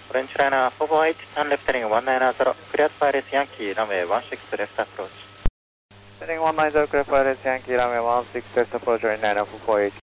Orange liner 448 and left heading 190, cleared Pirates Yankee, runway 16 left approach. Heading 190, cleared Pirates Yankee, runway 16 left approach, right 9448.